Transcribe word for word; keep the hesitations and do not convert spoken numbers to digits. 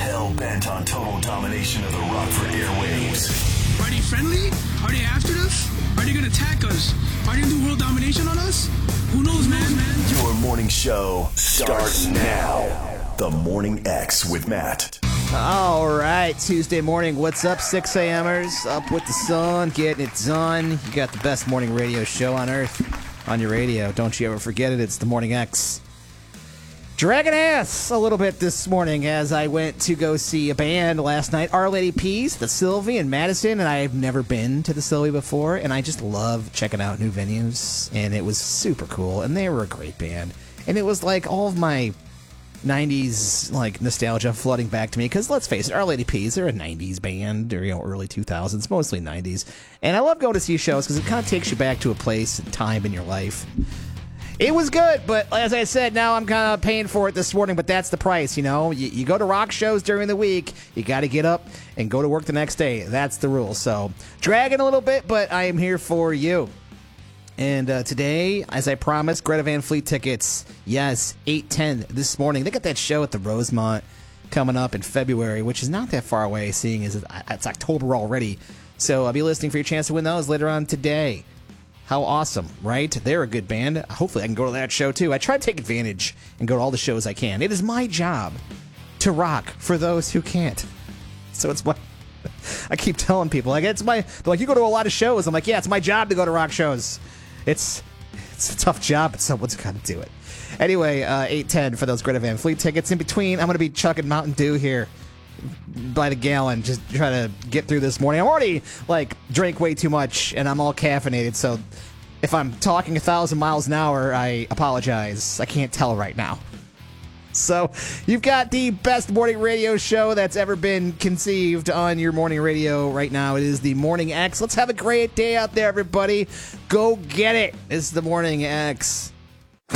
hell-bent on total domination of the Rockford airwaves. Are they friendly? Are they after us? Are they going to attack us? Are they going to do world domination on us? Who knows, man, man? Your morning show starts now. The Morning X with Matt. All right, Tuesday morning. What's up, six a.m.ers? Up with the sun, getting it done. You got the best morning radio show on earth on your radio. Don't you ever forget it. It's the Morning X. Dragging ass a little bit this morning as I went to go see a band last night, Our Lady Peace, the Sylvie in Madison, and I've never been to the Sylvie before, and I just love checking out new venues, and it was super cool, and they were a great band, and it was like all of my nineties like nostalgia flooding back to me, because let's face it, Our Lady Peace, they're a nineties band, or you know, early two thousands, mostly nineties, and I love going to see shows because it kind of takes you back to a place and time in your life. It was good, but as I said, now I'm kind of paying for it this morning, but that's the price, you know? You, you go to rock shows during the week, you got to get up and go to work the next day. That's the rule. So, dragging a little bit, but I am here for you. And uh, today, as I promised, Greta Van Fleet tickets. Yes, eight ten this morning. They got that show at the Rosemont coming up in February, which is not that far away, seeing as it's October already. So, I'll be listening for your chance to win those later on today. How awesome, right? They're a good band. Hopefully I can go to that show too. I try to take advantage and go to all the shows I can. It is my job to rock for those who can't. So it's my... I keep telling people, like, it's my... They're like, you go to a lot of shows. I'm like, yeah, it's my job to go to rock shows. It's it's a tough job, but someone's got to do it. Anyway, uh, eight ten for those Greta Van Fleet tickets. In between, I'm going to be chucking Mountain Dew here by the gallon, just try to get through this morning. I'm already, like, drank way too much, and I'm all caffeinated, so if I'm talking a thousand miles an hour, I apologize. I can't tell right now. So, you've got the best morning radio show that's ever been conceived on your morning radio right now. It is the Morning X. Let's have a great day out there, everybody. Go get it. It's the Morning X.